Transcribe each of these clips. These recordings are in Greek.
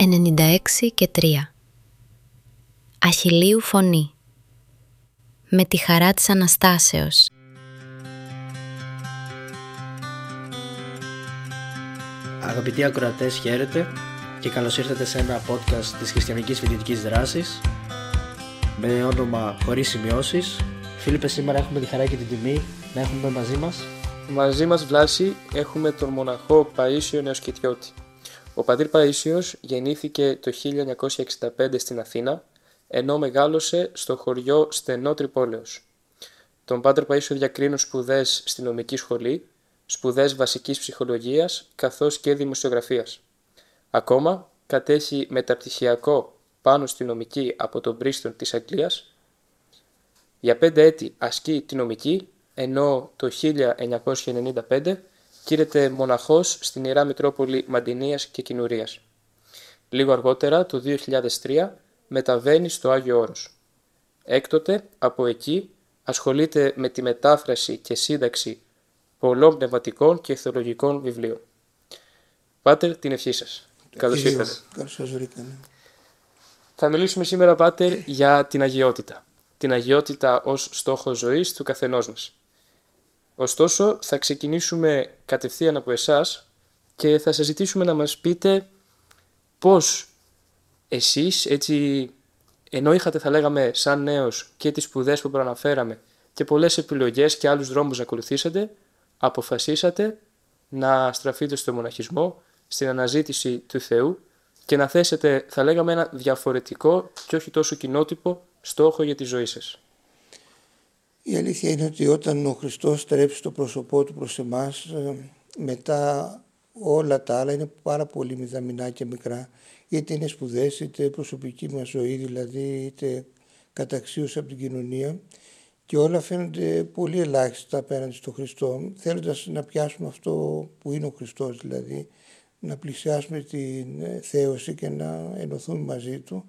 96,3. Αχιλλείου φωνή. Με τη χαρά της Αναστάσεως. Αγαπητοί ακροατές, χαίρετε και καλώς ήρθατε σε ένα podcast της Χριστιανικής Φοιτητικής Δράσης με όνομα Χωρίς Σημειώσεις. Φίλιππε, σήμερα έχουμε τη χαρά και την τιμή να έχουμε μαζί μας. Μαζί μας, Βλάση, έχουμε τον μοναχό Παΐσιο Νεοσκητιώτη. Ο πατήρ Παΐσιος γεννήθηκε το 1965 στην Αθήνα, ενώ μεγάλωσε στο χωριό Στενό Τρυπόλεως. Τον πάτερ Παΐσιο διακρίνουν σπουδές στη νομική σχολή, σπουδές βασικής ψυχολογίας καθώς και δημοσιογραφίας. Ακόμα κατέχει μεταπτυχιακό πάνω στη νομική από τον Πρίστον της Αγγλίας. Για 5 έτη ασκεί τη νομική, ενώ το 1995 κήρεται μοναχός στην Ιερά Μητρόπολη Μαντινίας και Κινουρίας. Λίγο αργότερα, το 2003, μεταβαίνει στο Άγιο Όρος. Έκτοτε, από εκεί, ασχολείται με τη μετάφραση και σύνταξη πολλών πνευματικών και θεολογικών βιβλίων. Πάτερ, την ευχή σας. Καλώς ήρθατε. Καλώς σας βρήκαμε. Θα μιλήσουμε σήμερα, Πάτερ, για την αγιότητα. Την αγιότητα ως στόχο ζωής του καθενός μας. Ωστόσο, θα ξεκινήσουμε κατευθείαν από εσάς και θα σας ζητήσουμε να μας πείτε πώς εσείς, έτσι, ενώ είχατε, θα λέγαμε, σαν νέος και τις σπουδές που προαναφέραμε και πολλές επιλογές και άλλους δρόμους να ακολουθήσετε, αποφασίσατε να στραφείτε στο μοναχισμό, στην αναζήτηση του Θεού και να θέσετε, θα λέγαμε, ένα διαφορετικό και όχι τόσο κοινότυπο στόχο για τη ζωή σας. Η αλήθεια είναι ότι όταν ο Χριστός στρέψει το πρόσωπό του προς εμάς, μετά όλα τα άλλα είναι πάρα πολύ μηδαμινά και μικρά, είτε είναι σπουδές, είτε προσωπική μας ζωή, δηλαδή είτε καταξίωση από την κοινωνία, και όλα φαίνονται πολύ ελάχιστα απέναντι στον Χριστό, θέλοντας να πιάσουμε αυτό που είναι ο Χριστός, δηλαδή να πλησιάσουμε την θέωση και να ενωθούμε μαζί Του.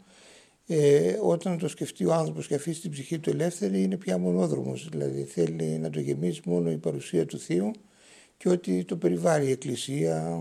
Όταν το σκεφτεί ο άνθρωπος και αφήσει την ψυχή του ελεύθερη, είναι πια μονόδρομος, δηλαδή θέλει να το γεμίσει μόνο η παρουσία του Θείου και ότι το περιβάλλει η Εκκλησία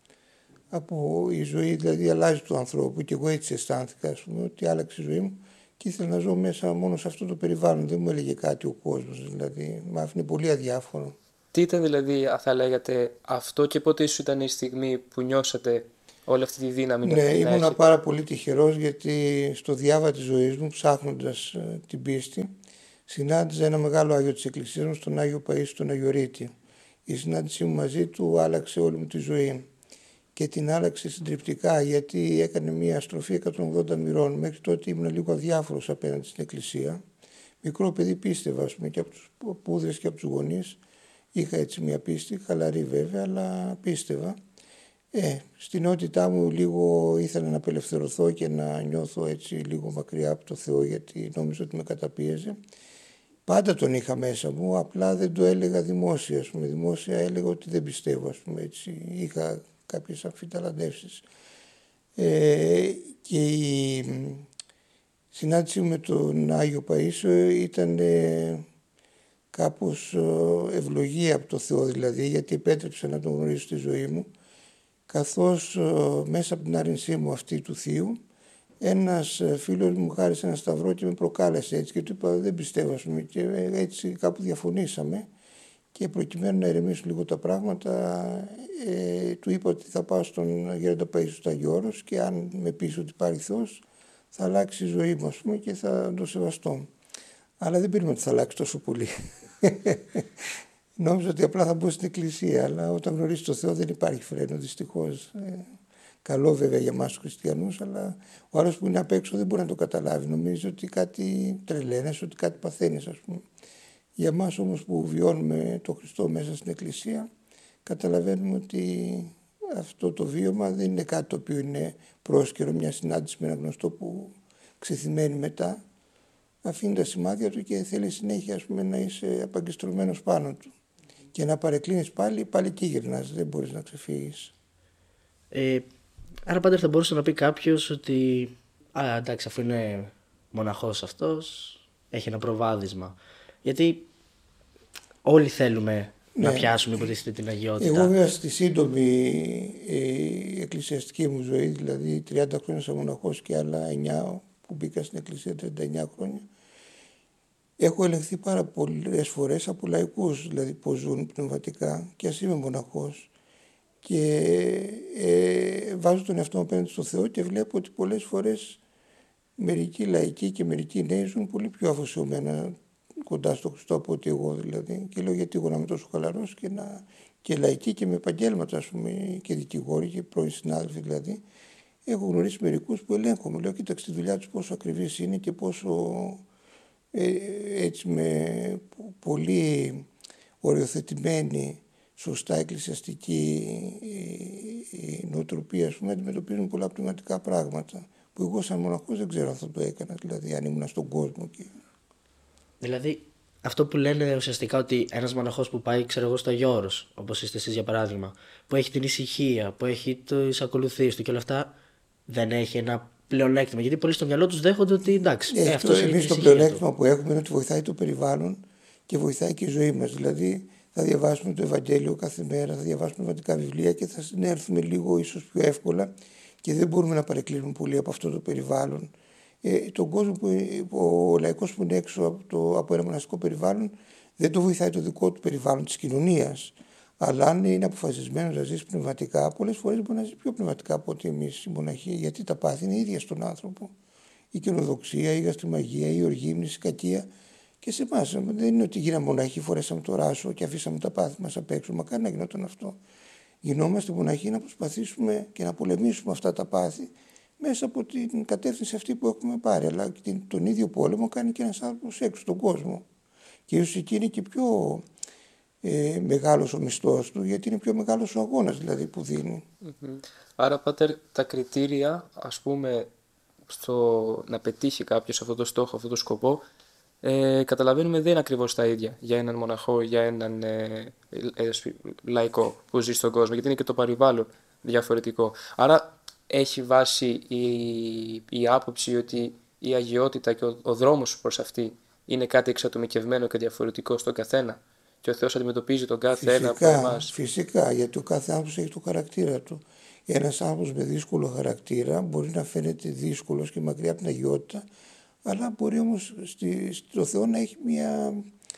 από η ζωή, δηλαδή αλλάζει του ανθρώπου, και εγώ έτσι αισθάνθηκα, ας πούμε, ότι άλλαξε η ζωή μου και ήθελα να ζω μέσα μόνο σε αυτό το περιβάλλον, δεν μου έλεγε κάτι ο κόσμος, δηλαδή με άφηνε πολύ αδιάφορο. Τι ήταν δηλαδή, θα λέγατε, αυτό και πότε ίσως ήταν η στιγμή που νιώσατε όλη αυτή τη δύναμη? Ναι, ήμουνα πάρα πολύ τυχερός, γιατί στο διάβα της ζωής μου, ψάχνοντας την πίστη, συνάντησα ένα μεγάλο Άγιο της Εκκλησίας μας, τον Άγιο Παΐσιο τον Αγιορείτη. Η συνάντησή μου μαζί του άλλαξε όλη μου τη ζωή και την άλλαξε συντριπτικά, γιατί έκανε μια στροφή 180 μοιρών. Μέχρι τότε ήμουν λίγο αδιάφορος απέναντι στην Εκκλησία. Μικρό παιδί πίστευα, ας πούμε, και από τους πούδρες και από τους γονείς. Είχα έτσι μια πίστη, χαλαρή βέβαια, αλλά πίστευα. Στην νεότητά μου λίγο ήθελα να απελευθερωθώ και να νιώθω έτσι λίγο μακριά από το Θεό, γιατί νόμιζα ότι με καταπίεζε. Πάντα τον είχα μέσα μου, απλά δεν το έλεγα δημόσια. Ας πούμε. Δημόσια έλεγα ότι δεν πιστεύω, ας πούμε, έτσι. Είχα κάποιες αμφιταλαντεύσεις. Και η συνάντηση με τον Άγιο Παΐσιο ήταν κάπως ευλογία από το Θεό, δηλαδή, γιατί επέτρεψε να τον γνωρίσω στη ζωή μου, καθώς μέσα από την άρνησή μου αυτή του Θείου, ένας φίλος μου χάρισε ένα σταυρό και με προκάλεσε έτσι και του είπα δεν πιστεύω, ας πούμε, και έτσι κάπου διαφωνήσαμε, και προκειμένου να ηρεμήσουν λίγο τα πράγματα του είπα ότι θα πάω στον Γέροντα Παΐσιο στο Άγιο Όρος και αν με πείσει ότι υπάρχει Θεός θα αλλάξει η ζωή μου, ας πούμε, και θα το σεβαστώ. Αλλά δεν πήραμε ότι θα αλλάξει τόσο πολύ. Νόμιζα ότι απλά θα μπω στην εκκλησία, αλλά όταν γνωρίζεις το Θεό δεν υπάρχει φρένο, δυστυχώς. Καλό βέβαια για εμάς τους χριστιανούς, αλλά ο άλλος που είναι απ' έξω δεν μπορεί να το καταλάβει. Νομίζει ότι κάτι τρελαίνεσαι, ότι κάτι παθαίνεις, ας πούμε. Για εμάς όμως που βιώνουμε το Χριστό μέσα στην εκκλησία, καταλαβαίνουμε ότι αυτό το βίωμα δεν είναι κάτι το οποίο είναι πρόσκαιρο, μια συνάντηση με ένα γνωστό που ξεθυμένει μετά. Αφήνει τα σημάδια του και θέλει συνέχεια, ας πούμε, να είσαι απαγκιστρωμένος πάνω του. Και να παρεκκλίνεις πάλι εκεί γυρνάς, δεν μπορείς να ξεφύγεις. Άρα, Πάτερ, θα μπορούσε να πει κάποιος ότι εντάξει, αφού είναι μοναχός αυτός, έχει ένα προβάδισμα. Γιατί όλοι θέλουμε να πιάσουμε υποτίθεται την αγιότητα. Εγώ βέβαια στη σύντομη εκκλησιαστική μου ζωή, δηλαδή 30 χρόνια σαν μοναχός και άλλα 9 που μπήκα στην εκκλησία, 39 χρόνια, έχω ελεγχθεί πάρα πολλές φορές από λαϊκούς, δηλαδή πώς ζουν πνευματικά, και ας είμαι μοναχός. Και βάζω τον εαυτό μου απέναντι στο Θεό και βλέπω ότι πολλές φορές μερικοί λαϊκοί και μερικοί νέοι ζουν πολύ πιο αφοσιωμένα κοντά στο Χριστό από ότι εγώ, δηλαδή. Και λέω, γιατί εγώ να είμαι τόσο χαλαρός και λαϊκοί και με επαγγέλματα, ας πούμε, και δικηγόροι και πρώην συνάδελφοι, δηλαδή. Έχω γνωρίσει μερικούς που ελέγχομαι. Λέω, κοίταξε τη δουλειά τους πόσο ακριβής είναι και πόσο έτσι με πολύ οριοθετημένη, σωστά εκκλησιαστική νοοτροπία, ας πούμε, αντιμετωπίζουν πολλά πνευματικά πράγματα που εγώ σαν μοναχός δεν ξέρω αν θα το έκανα, δηλαδή αν ήμουν στον κόσμο. Δηλαδή, αυτό που λένε ουσιαστικά ότι ένας μοναχός που πάει, ξέρω εγώ, στο Αγιό Όρος, όπως είστε εσείς για παράδειγμα, που έχει την ησυχία, που έχει τις ακολουθίες του και όλα αυτά, δεν έχει ένα πλεονέκτημα. Γιατί πολλοί στο μυαλό τους δέχονται ότι εντάξει. Εμείς το πλεονέκτημα που έχουμε είναι ότι βοηθάει το περιβάλλον και βοηθάει και η ζωή μας. Δηλαδή, θα διαβάσουμε το Ευαγγέλιο κάθε μέρα, θα διαβάσουμε πνευματικά βιβλία και θα συνέλθουμε λίγο ίσως πιο εύκολα και δεν μπορούμε να παρεκκλίνουμε πολύ από αυτό το περιβάλλον. Τον κόσμο ο λαϊκός που είναι έξω από ένα μοναστικό περιβάλλον δεν το βοηθάει το δικό του περιβάλλον της κοινωνίας. Αλλά αν είναι αποφασισμένος να ζήσει πνευματικά, πολλές φορές μπορεί να ζήσει πιο πνευματικά από ότι εμείς οι μοναχοί, γιατί τα πάθη είναι ίδια στον άνθρωπο. Η καινοδοξία, η γαστριμαγία, η οργήμνηση, η κακία. Και σε εμάς δεν είναι ότι γίναμε μοναχοί, φορέσαμε το ράσο και αφήσαμε τα πάθη μας απ' έξω. Μακάρι να γινόταν αυτό. Γινόμαστε μοναχοί να προσπαθήσουμε και να πολεμήσουμε αυτά τα πάθη μέσα από την κατεύθυνση αυτή που έχουμε πάρει. Αλλά τον ίδιο πόλεμο κάνει και ένας άνθρωπος έξω στον κόσμο. Και ίσως εκεί είναι και πιο μεγάλος ο μισθός του, γιατί είναι πιο μεγάλος ο αγώνας δηλαδή που δίνει. Άρα, Πάτερ, τα κριτήρια, ας πούμε, στο να πετύχει κάποιος αυτό το στόχο, αυτό το σκοπό, καταλαβαίνουμε δεν είναι ακριβώς τα ίδια για έναν μοναχό, για έναν λαϊκό που ζει στον κόσμο, γιατί είναι και το περιβάλλον διαφορετικό. Άρα έχει βάση η άποψη ότι η αγιότητα και ο δρόμος προς αυτή είναι κάτι εξατομικευμένο και διαφορετικό στον καθένα και ο Θεός αντιμετωπίζει τον κάθε ένα από εμάς. Φυσικά, γιατί ο κάθε άνθρωπος έχει το χαρακτήρα του. Ένας άνθρωπος με δύσκολο χαρακτήρα μπορεί να φαίνεται δύσκολος και μακριά από την αγιότητα, αλλά μπορεί όμως στο Θεό να έχει μια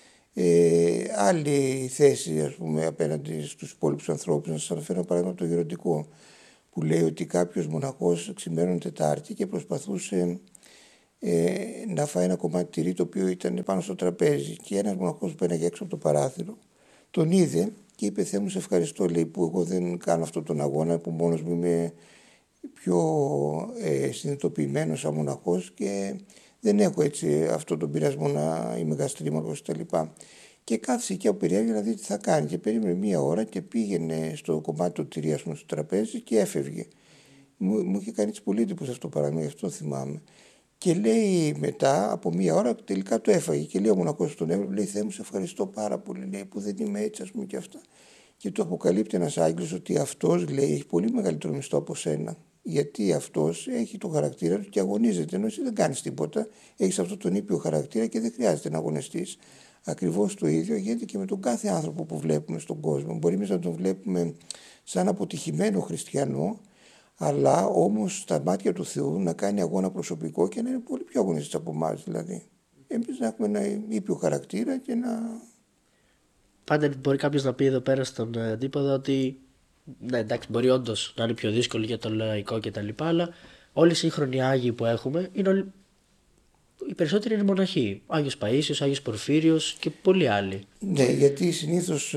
άλλη θέση, ας πούμε, απέναντι στους υπόλοιπους ανθρώπους. Να σας αναφέρω ένα παράδειγμα από το γεροντικό, που λέει ότι κάποιος μοναχός ξημέρωνε Τετάρτη και προσπαθούσε να φάει ένα κομμάτι τυρί το οποίο ήταν πάνω στο τραπέζι, και ένας μοναχός που πέραγε έξω από το παράθυρο τον είδε και είπε, Θεέ μου σε ευχαριστώ, λέει, που εγώ δεν κάνω αυτόν τον αγώνα, που μόνος μου είμαι πιο συνειδητοποιημένος σαν μοναχός και δεν έχω έτσι αυτόν τον πειρασμό να είμαι γαστρίμαρχος κτλ. Και κάθισε εκεί από περιέργεια να δει τι θα κάνει και περίμενε μία ώρα και πήγαινε στο κομμάτι του τυρί, στο τραπέζι, και έφευγε. Μου είχε κάνει πολύ εντύπωση αυτό το παράδειγμα, γι' αυτό θυμάμαι. Και λέει μετά από μία ώρα τελικά το έφαγε και λέει ο μοναχός τον έβλεπε, λέει, Θεέ μου σε ευχαριστώ πάρα πολύ, λέει, που δεν είμαι έτσι, ας πούμε, και αυτά. Και του αποκαλύπτει ένας άγγελος ότι αυτός, λέει, έχει πολύ μεγαλύτερο μισθό από σένα. Γιατί αυτός έχει το χαρακτήρα του και αγωνίζεται, ενώ εσύ δεν κάνεις τίποτα. Έχεις αυτόν τον ήπιο χαρακτήρα και δεν χρειάζεται να αγωνιστείς. Ακριβώς το ίδιο γίνεται και με τον κάθε άνθρωπο που βλέπουμε στον κόσμο. Μπορεί εμείς να τον βλέπουμε σαν αποτυχημένο χριστιανό, αλλά όμως στα μάτια του Θεού να κάνει αγώνα προσωπικό και να είναι πολύ πιο αγωνιστής από εμάς. Δηλαδή, εμείς να έχουμε ένα ήπιο χαρακτήρα και να. Πάντα μπορεί κάποιος να πει εδώ πέρα στον αντίποδο ότι ναι, εντάξει, μπορεί όντως να είναι πιο δύσκολο για το λαϊκό κτλ. Αλλά όλοι οι σύγχρονοι Άγιοι που έχουμε είναι όλοι. Οι περισσότεροι είναι μοναχοί. Άγιος Παΐσιος, Άγιος Πορφύριος και πολλοί άλλοι. Ναι, γιατί συνήθως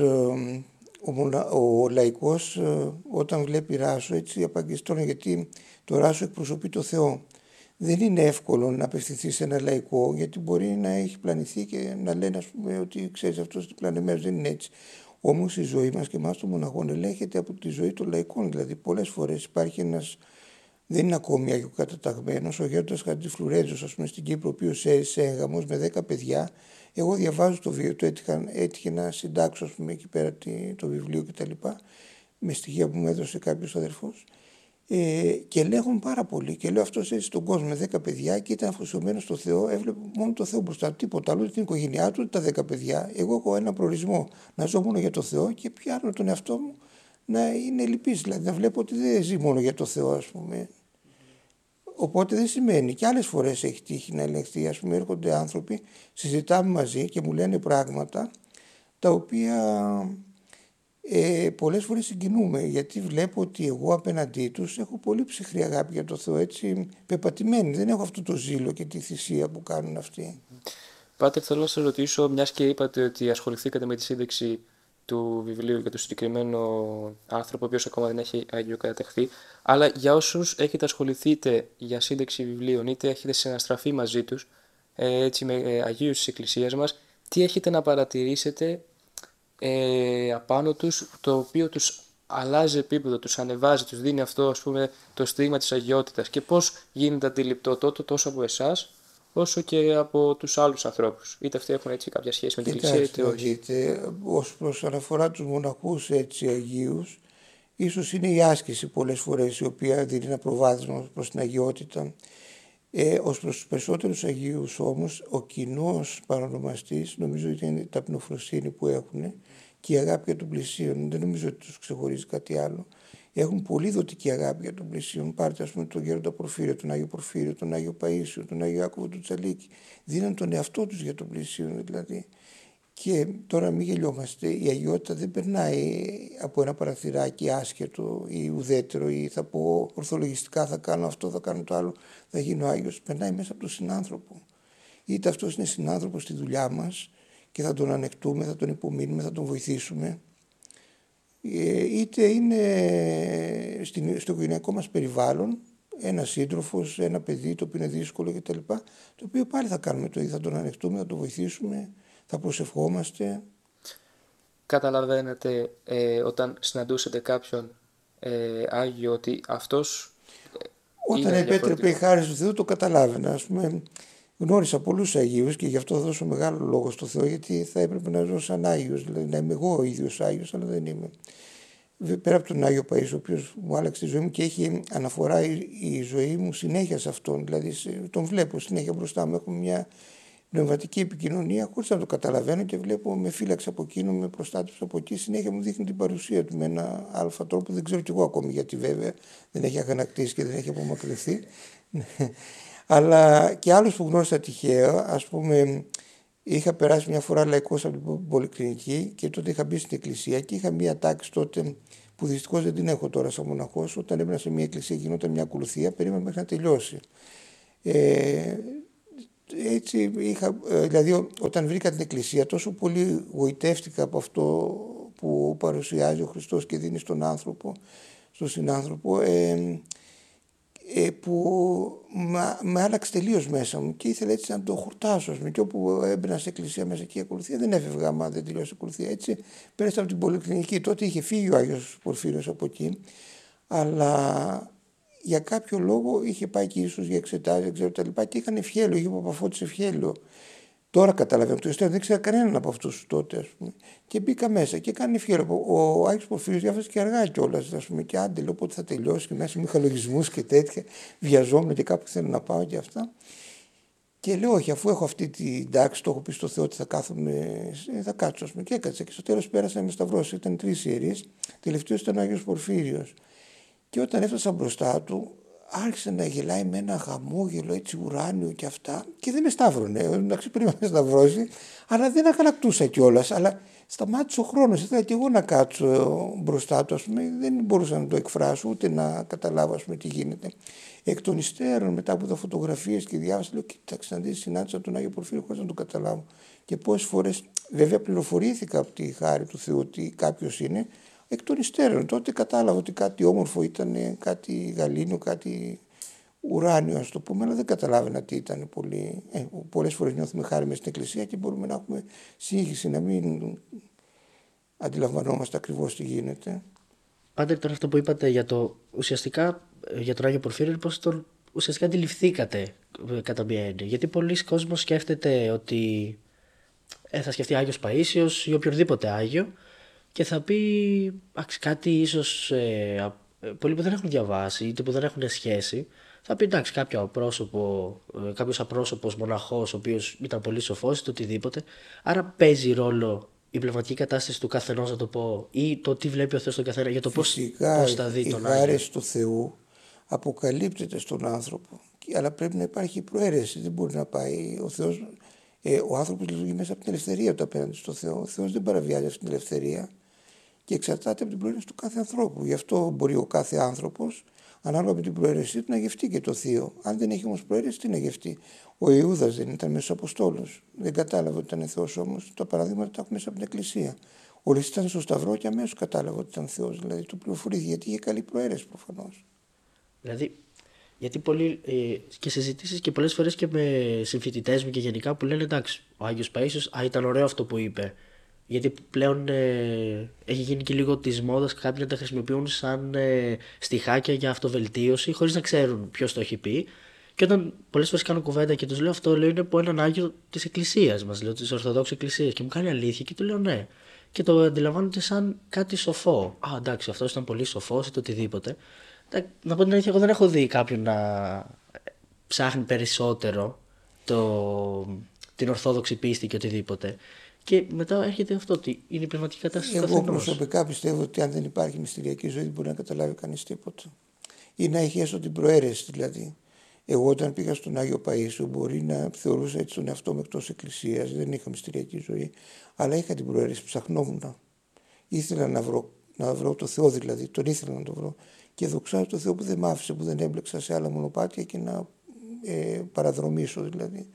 ο λαϊκός όταν βλέπει ράσο έτσι απαγκιστρώνει, γιατί το ράσο εκπροσωπεί το Θεό. Δεν είναι εύκολο να απευθυνθεί σε ένα λαϊκό, γιατί μπορεί να έχει πλανηθεί και να λένε, ας πούμε, ότι ξέρεις, αυτός είναι πλανεμένος, δεν είναι έτσι. Όμως η ζωή μας και εμάς των μοναχών ελέγχεται από τη ζωή των λαϊκών. Δηλαδή πολλές φορές υπάρχει ένας, δεν είναι ακόμη αγιοκαταταγμένος, ο γέροντας Χατζηφλουρέτζος, ας πούμε, στην Κύπρο, ο οποίος έζησε έγγαμος με 10 παιδιά. Εγώ διαβάζω το βιβλίο του, έτυχε να συντάξω, ας πούμε, εκεί πέρα το βιβλίο κτλ. Με στοιχεία που μου έδωσε κάποιος αδερφός. Και ελέγχουν πάρα πολύ. Και λέω αυτός έτσι στον κόσμο με 10 παιδιά και ήταν αφοσιωμένος στο Θεό, έβλεπε μόνο το Θεό μπροστά του, τίποτα άλλο, την οικογένειά του, τα 10 παιδιά. Εγώ έχω ένα προορισμό να ζω μόνο για το Θεό και πιάνω τον εαυτό μου να είναι λυπής, δηλαδή να βλέπω ότι δεν ζει μόνο για το Θεό, ας πούμε. Οπότε δεν σημαίνει. Και άλλες φορές έχει τύχει να ελεγχθεί. Ας πούμε, έρχονται άνθρωποι, συζητάμε μαζί και μου λένε πράγματα τα οποία πολλές φορές συγκινούμε, γιατί βλέπω ότι εγώ απέναντί τους έχω πολύ ψυχρή αγάπη για το Θεό, έτσι πεπατημένη. Δεν έχω αυτό το ζήλο και τη θυσία που κάνουν αυτοί. Πάτερ, θέλω να σας ρωτήσω, μιας και είπατε ότι ασχοληθήκατε με τη σύνταξη του βιβλίου για το συγκεκριμένο άνθρωπο, ο οποίος ακόμα δεν έχει αγιοκατατεχθεί, αλλά για όσους έχετε ασχοληθείτε για σύνταξη βιβλίων, είτε έχετε συναστραφεί μαζί τους, έτσι με αγίους της Εκκλησίας μας, τι έχετε να παρατηρήσετε απάνω τους, το οποίο τους αλλάζει επίπεδο, τους ανεβάζει, τους δίνει αυτό, ας πούμε, το στίγμα της αγιότητας, και πώς γίνεται αντιληπτό τότε τόσο από εσάς όσο και από τους άλλους ανθρώπους, είτε αυτοί έχουν έτσι κάποια σχέση με την Εκκλησία είτε όχι. Δείτε, ως προς αναφορά τους μοναχούς έτσι αγίους, ίσως είναι η άσκηση πολλές φορές η οποία δίνει ένα προβάδισμα προς την αγιότητα. Ως προς τους περισσότερους αγίους όμως, ο κοινός παρονομαστής νομίζω ότι είναι η ταπεινοφροσύνη που έχουν και η αγάπη για τον πλησίον. Δεν νομίζω ότι τους ξεχωρίζει κάτι άλλο. Έχουν πολύ δοτική αγάπη για τον πλησίον. Πάρτε, ας πούμε, τον Γέροντα Πορφύριο, τον Άγιο Πορφύριο, τον Άγιο Παΐσιο, τον Άγιο Ιάκωβο του Τσαλίκη. Δίναν τον εαυτό τους για τον πλησίον δηλαδή. Και τώρα μην γελιόμαστε, η αγιότητα δεν περνάει από ένα παραθυράκι άσχετο ή ουδέτερο ή θα πω ορθολογιστικά θα κάνω αυτό, θα κάνω το άλλο, θα γίνω Άγιος. Περνάει μέσα από τον συνάνθρωπο. Είτε αυτός είναι συνάνθρωπος στη δουλειά μας και θα τον ανεκτούμε, θα τον υπομείνουμε, θα τον βοηθήσουμε, είτε είναι στο οικογενειακό μας περιβάλλον ένα σύντροφος, ένα παιδί το οποίο είναι δύσκολο κτλ. Το οποίο πάλι θα κάνουμε το ίδιο, θα τον ανεκτούμε, θα τον βοηθήσουμε, θα προσευχόμαστε. Καταλαβαίνετε όταν συναντούσατε κάποιον Άγιο ότι αυτός όταν επέτρεπε η χάρη του Θεού το καταλάβαινα. Ας πούμε, γνώρισα πολλούς Αγίους και γι' αυτό δώσω μεγάλο λόγο στο Θεό, γιατί θα έπρεπε να ζω σαν Άγιος, δηλαδή να είμαι εγώ ο ίδιος Άγιος, αλλά δεν είμαι. Πέρα από τον Άγιο Παΐσιο, ο οποίος μου άλλαξε τη ζωή μου και έχει αναφορά η ζωή μου συνέχεια σε αυτόν, δηλαδή τον βλέπω συνέχεια μπροστά μου, έχουμε μια πνευματική επικοινωνία χωρίς να το καταλαβαίνω και βλέπω με φύλαξε από εκείνο, με προστάτευσε από εκεί, συνέχεια μου δείχνει την παρουσία του με ένα αλφα τρόπο, δεν ξέρω κι εγώ ακόμη γιατί βέβαια, δεν έχει αγανακτήσει και δεν έχει απομακρυνθεί. Αλλά και άλλους που γνώρισα τυχαία, ας πούμε, είχα περάσει μια φορά λαϊκός από την Πολυκλινική και τότε είχα μπει στην εκκλησία και είχα μια τάξη τότε που δυστυχώς δεν την έχω τώρα σαν μοναχός. Όταν έμπαινα σε μια εκκλησία γινόταν μια ακολουθία, περίμενα μέχρι να τελειώσει. Έτσι είχα, δηλαδή όταν βρήκα την εκκλησία τόσο πολύ γοητεύτηκα από αυτό που παρουσιάζει ο Χριστός και δίνει στον άνθρωπο, στον συνάνθρωπο, που με άλλαξε τελείως μέσα μου και ήθελα έτσι να το χορτάσω. Και όπου έμπαινα σε εκκλησία μέσα και η ακολουθία δεν έφευγα άμα δεν τελειώσει η ακολουθία. Έτσι πέρασα από την Πολυκλινική. Τότε είχε φύγει ο Άγιος Πορφύριος από εκεί, αλλά για κάποιο λόγο είχε πάει και ίσως για εξετάσεις, δεν ξέρω τα λοιπά, και είχαν ευχέλιο, είχε Παπαφώτης ευχέλιο. Τώρα καταλαβαίνω το ιστορικό, δεν ξέρω κανέναν από αυτούς τότε, ας πούμε. Και μπήκα μέσα και έκανε ευχέλιο. Ο Άγιος Πορφύριος διάβασε και αργά κιόλας, ας πούμε, και άντε, λέω πότε θα τελειώσει, και μέσα με χαλογισμούς και τέτοια. Βιαζόμουν και κάπου θέλω να πάω και αυτά. Και λέω, όχι, αφού έχω αυτή την τάξη, το έχω πει στο Θεό ότι θα κάθομαι, θα κάτσω, ας πούμε. Και έκατσα. Και στο τέλος πέρασα με σταυρός. Ήταν 3 ιερείς. Τελευταίος ήταν ο Άγιος Πορφύριος. Και όταν έφτασα μπροστά του, άρχισε να γελάει με ένα χαμόγελο έτσι ουράνιο και αυτά, και δεν με σταύρωνε. Εντάξει, πριν με σταυρώσει, αλλά δεν αγανακτούσα κιόλας. Αλλά σταμάτησε ο χρόνος. Ήθελα και εγώ να κάτσω μπροστά του, ας πούμε. Δεν μπορούσα να το εκφράσω, ούτε να καταλάβω, ας πούμε, τι γίνεται. Εκ των υστέρων, μετά από τα φωτογραφίες και διάβασα, λέω: κοίταξε να δεις, συνάντησα τον Άγιο Πορφύριο χωρίς να το καταλάβω. Και πόσες φορές, βέβαια, πληροφορήθηκα από τη χάρη του Θεού ότι κάποιος είναι. Εκ των υστέρων. Τότε κατάλαβα ότι κάτι όμορφο ήταν, κάτι γαλήνιο, κάτι ουράνιο, ας το πούμε, αλλά δεν καταλάβαινα τι ήταν πολύ. Πολλές φορές νιώθουμε χάρη μες στην εκκλησία και μπορούμε να έχουμε σύγχυση, να μην αντιλαμβανόμαστε ακριβώς τι γίνεται. Πάτερ, τώρα αυτό που είπατε για ουσιαστικά για τον Άγιο Πορφύριο, πώς τον ουσιαστικά αντιληφθήκατε κατά μία έννοια. Γιατί πολλοί κόσμος σκέφτεται ότι θα σκεφτεί Άγιος Παΐσιος ή οποιοδήποτε Άγιο και θα πει κάτι ίσως πολλοί που δεν έχουν διαβάσει είτε που δεν έχουν σχέση, θα πει εντάξει, κάποιος απρόσωπος μοναχός, ο οποίος ήταν πολύ σοφός είτε οτιδήποτε. Άρα παίζει ρόλο η πνευματική κατάσταση του καθενός, να το πω, ή το τι βλέπει ο Θεός στον καθένα, για το πώς θα δει τον Άγιο. Η χάρη του Θεού αποκαλύπτεται στον άνθρωπο, αλλά πρέπει να υπάρχει προαίρεση. Δεν μπορεί να πάει ο Θεός. Ο άνθρωπος λειτουργεί μέσα από την ελευθερία του απέναντι στο Θεό. Ο Θεός δεν παραβιάζει αυτή την ελευθερία και εξαρτάται από την προαίρεση του κάθε ανθρώπου. Γι' αυτό μπορεί ο κάθε άνθρωπος, ανάλογα με την προαίρεσή του, να γευτεί και το θείο. Αν δεν έχει όμως προαίρεση, τι να γευτεί. Ο Ιούδας δεν ήταν μέσα Αποστόλος. Δεν κατάλαβε ότι ήταν Θεός, όμως τα παραδείγματα τα έχουμε μέσα από την Εκκλησία. Ο Λύσης ήταν στο Σταυρό και αμέσως κατάλαβε ότι ήταν Θεός. Δηλαδή του πληροφορήθηκε, γιατί είχε καλή προαίρεση προφανώς. Δηλαδή, γιατί πολλοί και συζητήσεις και πολλές φορές και με συμφοιτητές μου και γενικά που λένε εντάξει, ο Άγιος Παΐσιος, ήταν ωραίο αυτό που είπε. Γιατί πλέον έχει γίνει και λίγο της μόδας κάποιοι να τα χρησιμοποιούν σαν στιχάκια για αυτοβελτίωση, χωρίς να ξέρουν ποιος το έχει πει. Και όταν πολλές φορές κάνω κουβέντα και τους λέω αυτό, λέω είναι από έναν Άγιο της Εκκλησίας μας, λέω της Ορθοδόξης Εκκλησίας. Και μου κάνει αλήθεια και του λέω ναι. Και το αντιλαμβάνονται σαν κάτι σοφό. Α, εντάξει, αυτός ήταν πολύ σοφός ή το οτιδήποτε. Να πω την αλήθεια, εγώ δεν έχω δει κάποιον να ψάχνει περισσότερο την ορθόδοξη πίστη και οτιδήποτε. Και μετά έρχεται αυτό, ότι είναι η πνευματική κατάσταση του καθενός. Εγώ προσωπικά πιστεύω ότι αν δεν υπάρχει μυστηριακή ζωή δεν μπορεί να καταλάβει κανείς τίποτα. Ή να έχει έστω την προαίρεση δηλαδή. Εγώ όταν πήγα στον Άγιο Παΐσιο μπορεί να θεωρούσα έτσι τον εαυτό μου εκτός εκκλησίας, δεν είχα μυστηριακή ζωή, αλλά είχα την προαίρεση, ψαχνόμουν. Ήθελα να βρω το Θεό δηλαδή, τον ήθελα να το βρω. Και δοξάζω το Θεό που δεν μ' άφησε, που δεν έμπλεξα σε άλλα μονοπάτια και να παραδρομήσω δηλαδή.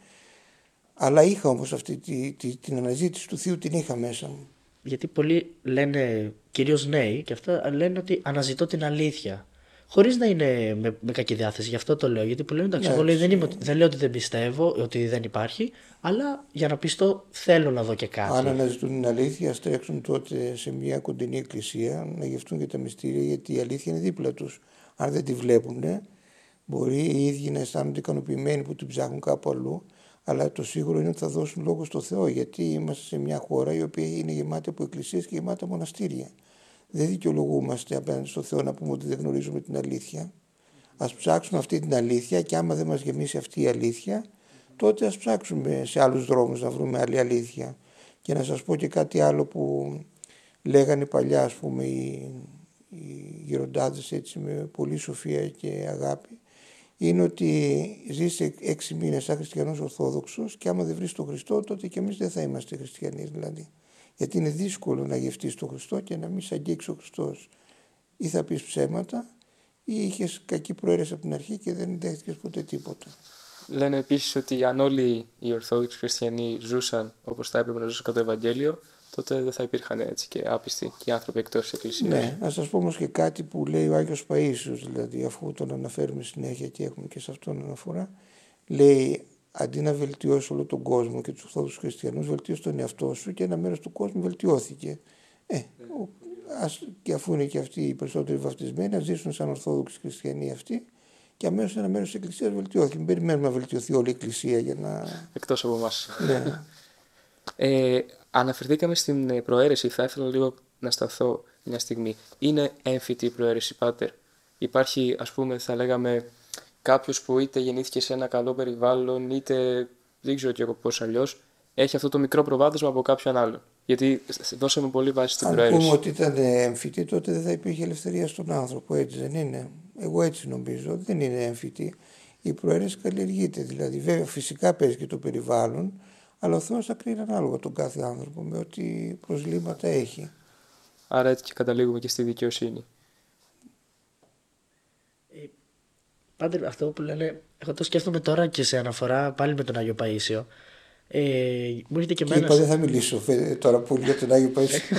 Αλλά είχα όμως αυτή την αναζήτηση του Θείου, την είχα μέσα μου. Γιατί πολλοί λένε, κυρίως νέοι, και αυτά λένε ότι αναζητώ την αλήθεια. Χωρίς να είναι με κακή διάθεση, γι' αυτό το λέω. Γιατί πολλοί λένε, εντάξει, εγώ δεν λέω ότι δεν πιστεύω, ότι δεν υπάρχει, αλλά για να πιστώ θέλω να δω και κάτι. Αν αναζητούν την αλήθεια, ας τρέξουν τότε σε μια κοντινή εκκλησία να γευτούν και τα μυστήρια, γιατί η αλήθεια είναι δίπλα τους. Αν δεν τη βλέπουν, μπορεί οι ίδιοι να αισθάνονται ικανοποιημένοι που την ψάχνουν κάπου αλλού, αλλά το σίγουρο είναι ότι θα δώσουν λόγο στο Θεό, γιατί είμαστε σε μια χώρα η οποία είναι γεμάτη από εκκλησίες και γεμάτα μοναστήρια. Δεν δικαιολογούμαστε απέναντι στο Θεό να πούμε ότι δεν γνωρίζουμε την αλήθεια. Ας ψάξουμε αυτή την αλήθεια και άμα δεν μας γεμίσει αυτή η αλήθεια, τότε ας ψάξουμε σε άλλους δρόμους να βρούμε άλλη αλήθεια. Και να σας πω και κάτι άλλο που λέγανε παλιά, ας πούμε, οι γεροντάδες έτσι με πολύ σοφία και αγάπη, είναι ότι ζεις 6 μήνες σαν χριστιανός Ορθόδοξος και άμα δεν βρεις τον Χριστό, τότε και εμείς δεν θα είμαστε χριστιανοί δηλαδή. Γιατί είναι δύσκολο να γευτείς τον Χριστό και να μην σε αγγίξει ο Χριστός. Ή θα πεις ψέματα ή είχες κακή προαίρεση από την αρχή και δεν δέχτηκες ποτέ τίποτα. Λένε επίσης ότι αν όλοι οι Ορθόδοξοι χριστιανοί ζούσαν όπως θα έπρεπε να ζούσαν κατά το Ευαγγέλιο, τότε δεν θα υπήρχαν έτσι και άπιστοι και άνθρωποι εκτός της Εκκλησίας. Ναι, να σας πω όμως και κάτι που λέει ο Άγιος Παΐσιος, δηλαδή αφού τον αναφέρουμε συνέχεια και έχουμε και σε αυτόν αναφορά, λέει αντί να βελτιώσει όλο τον κόσμο και τους Ορθόδοξους χριστιανούς, βελτίωσε τον εαυτό σου και ένα μέρος του κόσμου βελτιώθηκε. Και αφού είναι και αυτοί οι περισσότεροι βαφτισμένοι, να ζήσουν σαν Ορθόδοξοι χριστιανοί αυτοί και αμέσως ένα μέρος της Εκκλησίας βελτιώθηκε. Μην περιμένουμε να βελτιωθεί όλη η Εκκλησία για να. Εκτός από εμάς. Ναι. Αναφερθήκαμε στην προαίρεση, θα ήθελα λίγο να σταθώ μια στιγμή. Είναι έμφυτη η προαίρεση, Πάτερ? Υπάρχει, ας πούμε, θα λέγαμε, κάποιος που είτε γεννήθηκε σε ένα καλό περιβάλλον, είτε δεν ξέρω και εγώ πώς αλλιώς, έχει αυτό το μικρό προβάδισμα από κάποιον άλλον? Γιατί δώσαμε πολύ βάση στην προαίρεση. Αν πούμε ότι ήταν έμφυτη, τότε δεν θα υπήρχε ελευθερία στον άνθρωπο, έτσι δεν είναι? Εγώ έτσι νομίζω, δεν είναι έμφυτη. Η προαίρεση καλλιεργείται, δηλαδή βέβαια φυσικά παίζει και το περιβάλλον, αλλά ο Θεός θα κρίνει ανάλογα τον κάθε άνθρωπο με ό,τι προσλήματα έχει. Άρα έτσι και καταλήγουμε και στη δικαιοσύνη. Πάντε αυτό που λένε, εγώ το σκέφτομαι τώρα και σε αναφορά πάλι με τον Άγιο Παΐσιο. Μου έρχεται και εμένα. Δεν θα μιλήσω τώρα πολύ για τον Άγιο Παΐσιο.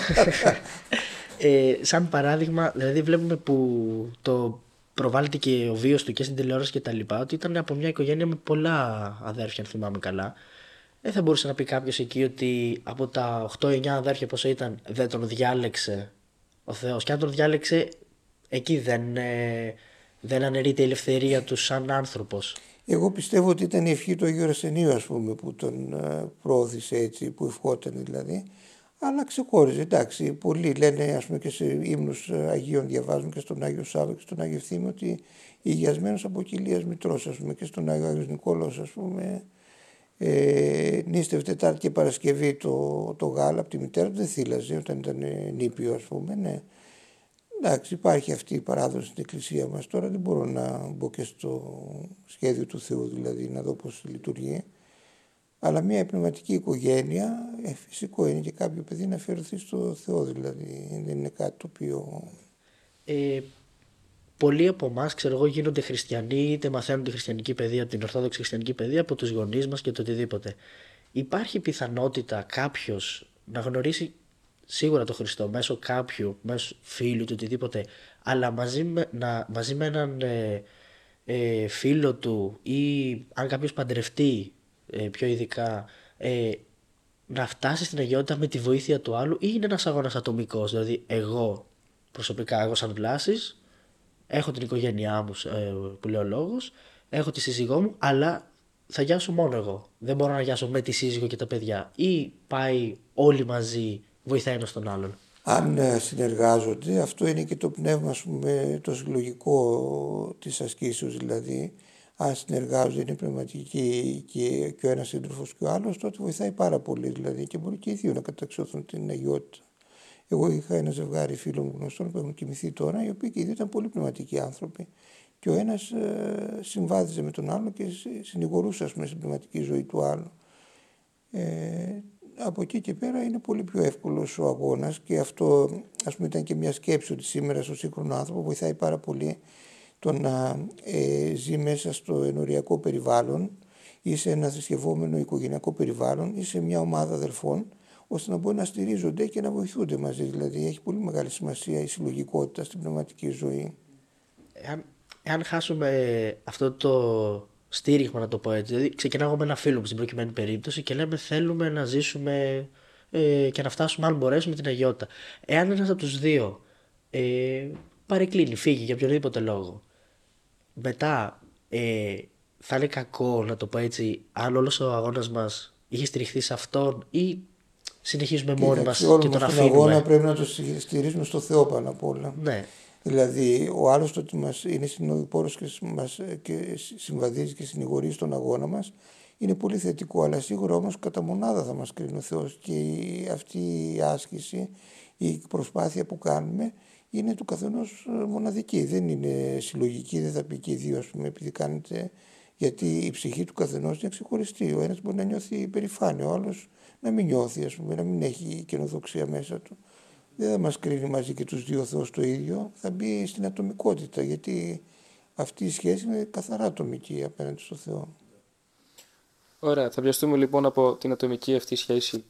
Σαν παράδειγμα, δηλαδή βλέπουμε που το προβάλλεται και ο βίος του και στην τηλεόραση και τα λοιπά, ότι ήταν από μια οικογένεια με πολλά αδέρφια, αν θυμάμαι καλά. Δεν θα μπορούσε να πει κάποιος εκεί ότι από τα 8-9 αδέρφια πόσο ήταν, δεν τον διάλεξε ο Θεός? Και αν τον διάλεξε, εκεί δεν αναιρείται η ελευθερία του σαν άνθρωπος? Εγώ πιστεύω ότι ήταν η ευχή του Αγίου Αρσενίου, ας πούμε, που τον προώθησε έτσι, που ευχόταν δηλαδή. Αλλά ξεχώριζε, εντάξει. Πολλοί λένε, ας πούμε, και σε ύμνους Αγίων διαβάζουν και στον Άγιο Σάββα και στον Άγιο Ευθύμιο ότι υγιασμένος από κοιλίας μητρός, ας πούμε, και στον Άγιος Νικόλαος, ας πούμε, νήστευε Τετάρτη και Παρασκευή το γάλα από τη μητέρα του, δεν θύλαζε όταν ήταν νήπιο, ας πούμε, ναι. Εντάξει, υπάρχει αυτή η παράδοση στην Εκκλησία μας. Τώρα δεν μπορώ να μπω και στο σχέδιο του Θεού, δηλαδή να δω πώς λειτουργεί. Αλλά μια πνευματική οικογένεια, φυσικό είναι και κάποιο παιδί να αφιερωθεί στο Θεό, δηλαδή δεν είναι κάτι το οποίο... Πολλοί από εμάς, ξέρω εγώ, γίνονται χριστιανοί, είτε μαθαίνουν τη χριστιανική παιδεία, την ορθόδοξη χριστιανική παιδεία από τους γονείς μας και το οτιδήποτε. Υπάρχει πιθανότητα κάποιος να γνωρίσει σίγουρα τον Χριστό μέσω κάποιου, μέσω φίλου του οτιδήποτε, αλλά μαζί με έναν φίλο του ή αν κάποιος παντρευτεί πιο ειδικά, να φτάσει στην αγιότητα με τη βοήθεια του άλλου, ή είναι ένας αγώνας ατομικός? Δηλαδή εγώ προσωπικά, εγώ σαν Βλάσης, έχω την οικογένειά μου που λέει ο λόγος, έχω τη σύζυγό μου, αλλά θα γιάσω μόνο εγώ. Δεν μπορώ να γιάσω με τη σύζυγο και τα παιδιά. Ή πάει όλοι μαζί, βοηθάει ένας τον άλλον? Αν συνεργάζονται, αυτό είναι και το πνεύμα, ας πούμε, το συλλογικό της ασκήσεως, δηλαδή. Αν συνεργάζονται, είναι πνευματικοί και ο ένας σύντροφος και ο άλλος, τότε βοηθάει πάρα πολύ, δηλαδή, και μπορεί και οι δύο να καταξιώθουν την αγιότητα. Εγώ είχα ένα ζευγάρι φίλων μου γνωστών που έχουν κοιμηθεί τώρα, οι οποίοι και οι δύο ήταν πολύ πνευματικοί άνθρωποι. Και ο ένας συμβάδιζε με τον άλλο και συνηγορούσε, ας πούμε, στην πνευματική ζωή του άλλου. Από εκεί και πέρα είναι πολύ πιο εύκολος ο αγώνας, και αυτό, ας πούμε, ήταν και μια σκέψη ότι σήμερα στο σύγχρονο άνθρωπο βοηθάει πάρα πολύ το να ζει μέσα στο ενοριακό περιβάλλον ή σε ένα θρησκευόμενο οικογενειακό περιβάλλον ή σε μια ομάδα αδελφών, ώστε να μπορεί να στηρίζονται και να βοηθούνται μαζί. Δηλαδή έχει πολύ μεγάλη σημασία η συλλογικότητα στην πνευματική ζωή. Εάν χάσουμε αυτό το στήριγμα, να το πω έτσι, δηλαδή ξεκινάω με ένα φίλο μου στην προκειμένη περίπτωση και λέμε θέλουμε να ζήσουμε και να φτάσουμε, αν μπορέσουμε, την αγιότητα. Εάν ένας από τους δύο παρεκκλίνει, φύγει για οποιοδήποτε λόγο, μετά θα είναι κακό, να το πω έτσι, αν όλος ο αγώνας μας είχε στηριχθεί σε αυτόν, ή συνεχίζουμε μόνοι μας και τον αφήνουμε? Τον αγώνα πρέπει να το στηρίζουμε στο Θεό πάνω απ' όλα. Ναι. Δηλαδή, ο άλλος το ότι μας είναι συνοδοιπόρος και συμβαδίζει και συνηγορεί στον αγώνα μας είναι πολύ θετικό, αλλά σίγουρα όμως κατά μονάδα θα μας κρίνει ο Θεός, και αυτή η άσκηση, η προσπάθεια που κάνουμε είναι του καθενός μοναδική, δεν είναι συλλογική, δεν θα πει και οι δύο, ας πούμε, επειδή κάνετε, γιατί η ψυχή του καθενός είναι ξεχωριστή. Ο ένας μπορεί να νιώθει υπερηφάνεια, ο άλλος να μην νιώθει, ας πούμε, να μην έχει καινοδοξία μέσα του. Δεν θα μας κρίνει μαζί και τους δύο Θεός το ίδιο, θα μπει στην ατομικότητα, γιατί αυτή η σχέση είναι καθαρά ατομική απέναντι στο Θεό. Ωραία, θα πιαστούμε λοιπόν από την ατομική αυτή σχέση